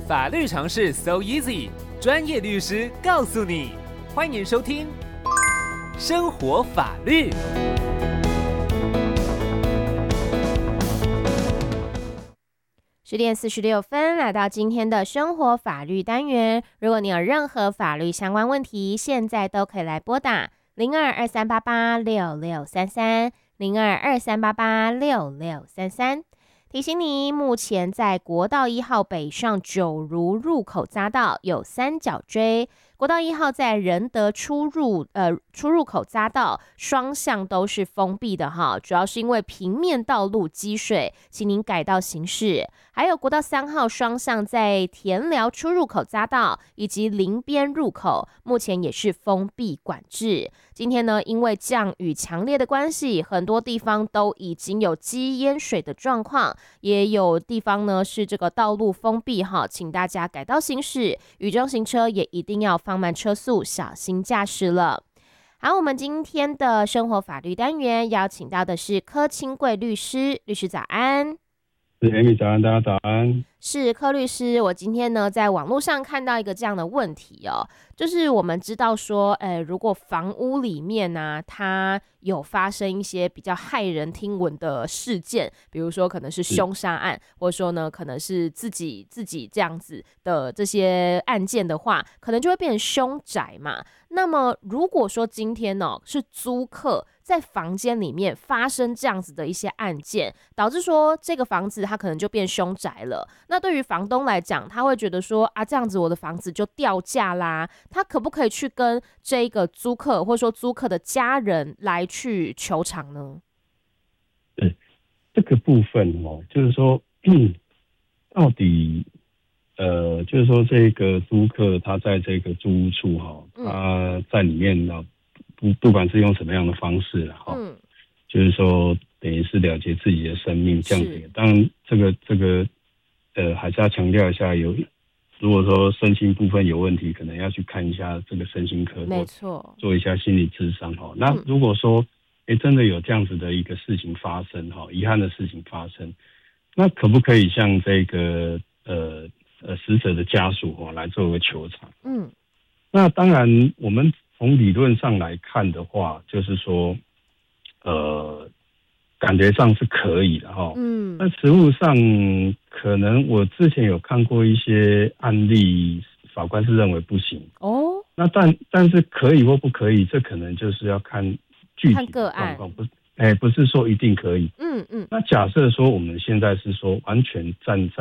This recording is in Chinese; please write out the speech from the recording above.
法律常识 so easy， 专业律师告诉你。欢迎收听生活法律。 10:46，来到今天的生活法律单元。如果你有任何法律相关问题，现在都可以来拨打0223886633，0223886633。提醒你，目前在国道1号北上九如入口匝道有三角锥，国道1号在仁德出入口匝道双向都是封闭的哈，主要是因为平面道路积水，请您改道行驶。还有国道3号双向在田寮出入口匝道以及林边入口，目前也是封闭管制。今天呢，因为降雨强烈的关系，很多地方都已经有积淹水的状况，也有地方呢是这个道路封闭哈，请大家改道行驶，雨中行车也一定要放慢车速，小心驾驶了。好，我们今天的生活法律单元邀请到的是柯清贵律师，律师早安。 是 Amy 早安，大家早安。 是柯律师，我今天呢在网络上看到一个这样的问题哦，就是我们知道说，如果房屋里面呢，它有发生一些比较骇人听闻的事件，比如说可能是凶杀案，或者说呢可能是自己这样子的这些案件的话，可能就会变成凶宅嘛。那么如果说今天呢是租客在房间里面发生这样子的一些案件，导致说这个房子它可能就变凶宅了。那对于房东来讲，他会觉得说啊，这样子我的房子就掉价啦，他可不可以去跟这个租客或者说租客的家人来去求偿呢？ 对，这个部分就是说，到底就是说这个租客他在这个租屋处他在里面不管是用什么样的方式就是说等于是了结自己的生命这样子。当然这个还是要强调一下，如果说身心部分有问题，可能要去看一下这个身心科， 没错， 做一下心理咨商那如果说真的有这样子的一个事情发生遗憾的事情发生，那可不可以向这个死者的家属来做个求偿？那当然我们从理论上来看的话，就是说感觉上是可以的那实务上可能我之前有看过一些案例，法官是认为不行那但是可以或不可以，这可能就是要看具体的状况，不是说一定可以那假设说我们现在是说完全站在